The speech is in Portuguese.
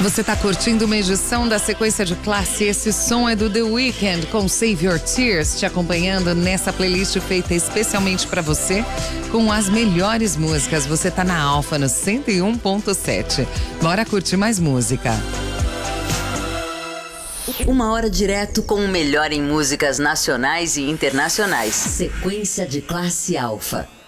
Você está curtindo uma edição da sequência de classe. Esse som é do The Weeknd com Save Your Tears, te acompanhando nessa playlist feita especialmente para você, com as melhores músicas. Você tá na Alfa no 101.7. Bora curtir mais música. Uma hora direto com o melhor em músicas nacionais e internacionais. Sequência de classe Alfa.